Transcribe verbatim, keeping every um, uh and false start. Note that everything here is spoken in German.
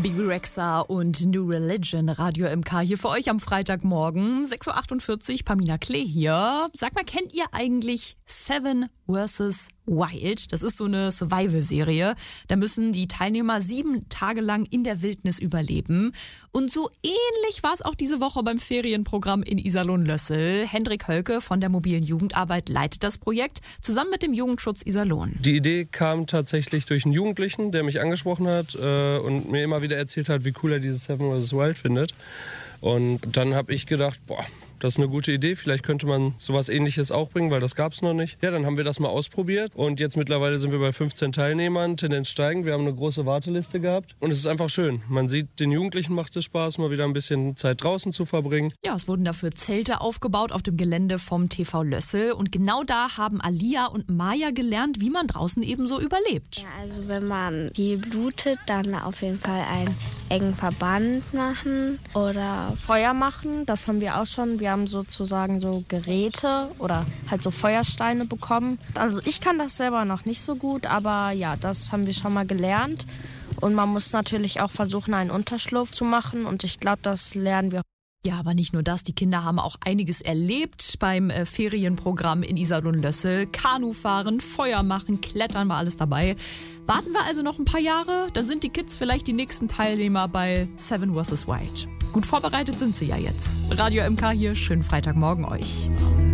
Bibi Rexha und New Religion, Radio M K hier für euch am Freitagmorgen, sechs Uhr achtundvierzig, Pamina Klee hier. Sag mal, kennt ihr eigentlich Seven versus. Wild? Das ist so eine Survival-Serie. Da müssen die Teilnehmer sieben Tage lang in der Wildnis überleben. Und so ähnlich war es auch diese Woche beim Ferienprogramm in Iserlohn-Lössel. Hendrik Hölke von der mobilen Jugendarbeit leitet das Projekt, zusammen mit dem Jugendschutz Iserlohn. Die Idee kam tatsächlich durch einen Jugendlichen, der mich angesprochen hat äh, und mir immer wieder erzählt hat, wie cool er dieses Seven versus. Wild findet. Und dann habe ich gedacht, boah, das ist eine gute Idee. Vielleicht könnte man sowas Ähnliches auch bringen, weil das gab es noch nicht. Ja, dann haben wir das mal ausprobiert. Und jetzt mittlerweile sind wir bei fünfzehn Teilnehmern, Tendenz steigend. Wir haben eine große Warteliste gehabt. Und es ist einfach schön. Man sieht, den Jugendlichen macht es Spaß, mal wieder ein bisschen Zeit draußen zu verbringen. Ja, es wurden dafür Zelte aufgebaut auf dem Gelände vom T V Lössel. Und genau da haben Alia und Maja gelernt, wie man draußen eben so überlebt. Ja, also wenn man viel blutet, dann auf jeden Fall einen engen Verband machen oder Feuer machen. Das haben wir auch schon. Wir haben sozusagen so Geräte oder halt so Feuersteine bekommen. Also ich kann das selber noch nicht so gut, aber ja, das haben wir schon mal gelernt. Und man muss natürlich auch versuchen, einen Unterschlupf zu machen. Und ich glaube, das lernen wir. Ja, aber nicht nur das, die Kinder haben auch einiges erlebt beim äh, Ferienprogramm in Iserlohn-Lössel. Kanufahren, Feuer machen, Klettern, war alles dabei. Warten wir also noch ein paar Jahre, dann sind die Kids vielleicht die nächsten Teilnehmer bei Seven versus. Wild. Gut vorbereitet sind sie ja jetzt. Radio M K hier, schönen Freitagmorgen euch.